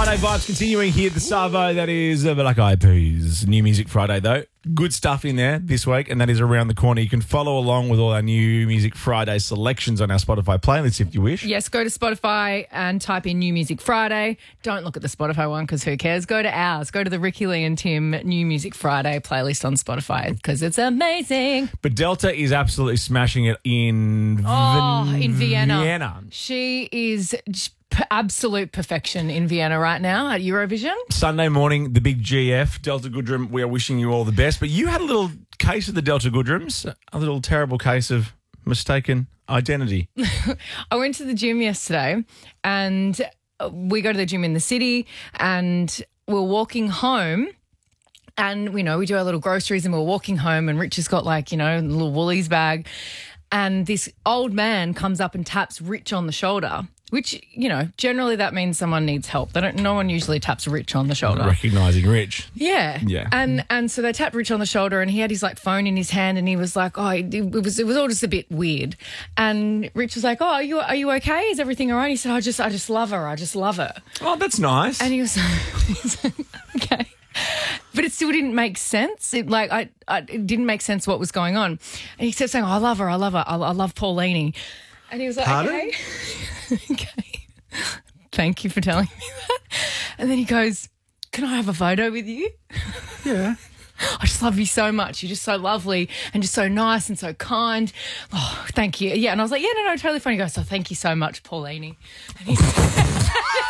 Friday vibes continuing here at the Savo. That is Black Eyed Peas. New Music Friday, though. Good stuff in there this week, and that is around the corner. You can follow along with all our New Music Friday selections on our Spotify playlist if you wish. Yes, go to Spotify and type in New Music Friday. Don't look at the Spotify one because who cares? Go to ours. Go to the Ricky Lee and Tim New Music Friday playlist on Spotify because it's amazing. But Delta is absolutely smashing it in Vienna. She is absolute perfection in Vienna right now at Eurovision. Sunday morning, the big GF, Delta Goodrum, we are wishing you all the best. But you had a little case of the Delta Goodrums, a little terrible case of mistaken identity. I went to the gym yesterday and we go to the gym in the city and we're walking home. And, we do our little groceries and we're walking home and Rich has got a little Woolies bag. And this old man comes up and taps Rich on the shoulder, which, generally that means someone needs help. No one usually taps Rich on the shoulder. Recognising Rich. Yeah. And so they tapped Rich on the shoulder and he had his phone in his hand and he was like, it was all just a bit weird. And Rich was like, are you okay? Is everything all right? He said, I just love her. I just love her. Oh, that's nice. And he was like, okay. But it still didn't make sense. It didn't make sense what was going on. And he kept saying, I love her. I love her. I love Paulini. And he was like, pardon? Okay. Okay. Thank you for telling me that. And then he goes, can I have a photo with you? Yeah. I just love you so much. You're just so lovely and just so nice and so kind. Oh, thank you. Yeah. And I was like, yeah, no, totally fine. He goes, thank you so much, Paulini. And he said,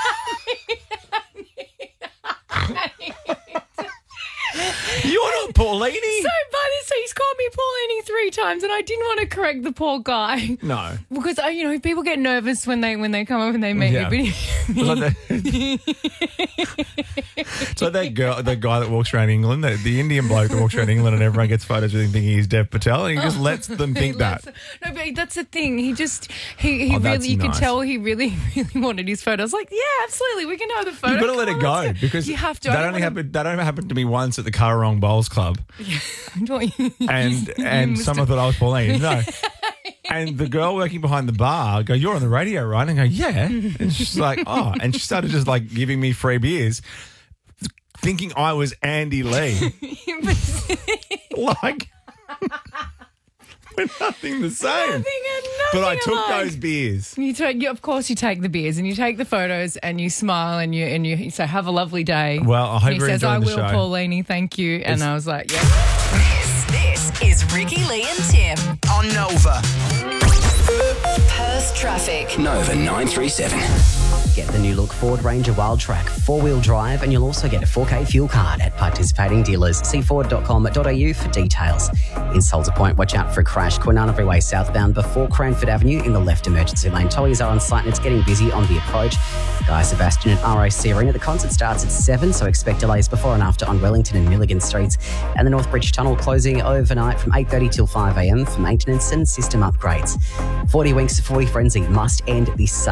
You're not Paulini. So he's called me Paulini 3 times and I didn't want to correct the poor guy. No. Because, people get nervous when they come up and they meet me. It's like that guy that walks around England, the Indian bloke that walks around England and everyone gets photos with him thinking he's Dev Patel and he just lets them think that. No, but that's the thing. He really, you could tell he really, really wanted his photo. I was like, yeah, absolutely, we can have the photo. You've got to let it go because you have to. That only happened to me once at the Currarong Bowls Club. And someone thought I was Pauline. No. And the girl working behind the bar go, you're on the radio, right? And I go, yeah. And she's like, oh. And she started just giving me free beers, thinking I was Andy Lee. We're nothing the same. But I took those beers. Of course you take the beers and you take the photos and you smile and you say, have a lovely day. Well, I hope you're enjoying the show. He says, I will, Paulini, thank you. And I was like, yeah. This is Ricky Lee and Tim on Nova. Perth traffic. Nova 937. Get the new look Ford Ranger Wildtrak 4-wheel drive and you'll also get a 4K fuel card at participating dealers. See ford.com.au for details. In Salter Point, watch out for a crash. Kwinana Freeway southbound before Cranford Avenue in the left emergency lane. Tollies are on site and it's getting busy on the approach. Guy Sebastian at ROC Arena. The concert starts at 7, so expect delays before and after on Wellington and Milligan Streets. And the North Bridge Tunnel closing overnight from 8:30 till 5 a.m. for maintenance and system upgrades. 40 Winks 40 Frenzy must end this